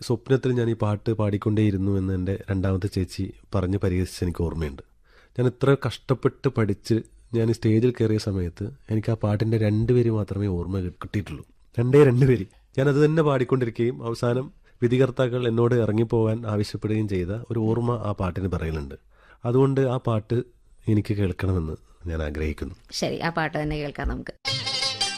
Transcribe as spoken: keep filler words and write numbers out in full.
സ്വപ്നത്തിൽ ഞാൻ ഈ പാട്ട് പാടിക്കൊണ്ടേയിരുന്നു എന്ന് എൻ്റെ രണ്ടാമത്തെ ചേച്ചി പറഞ്ഞ് പരിഹസിച്ച് എനിക്ക് ഓർമ്മയുണ്ട്. ഞാൻ ഇത്ര കഷ്ടപ്പെട്ട് പഠിച്ച് ഞാൻ ഈ സ്റ്റേജിൽ കയറിയ സമയത്ത് എനിക്ക് ആ പാട്ടിൻ്റെ രണ്ട് പേര് മാത്രമേ ഓർമ്മ കിട്ടിയിട്ടുള്ളൂ. രണ്ടേ രണ്ട് പേര്. ഞാനത് തന്നെ പാടിക്കൊണ്ടിരിക്കുകയും അവസാനം വിധികർത്താക്കൾ എന്നോട് ഇറങ്ങിപ്പോവാൻ ആവശ്യപ്പെടുകയും ചെയ്ത ഒരു ഓർമ്മ ആ പാട്ടിന് പറയുന്നുണ്ട്. അതുകൊണ്ട് ആ പാട്ട് എനിക്ക് കേൾക്കണമെന്ന് ഞാൻ ആഗ്രഹിക്കുന്നു. ശരി, ആ പാട്ട് തന്നെ കേൾക്കാം നമുക്ക്.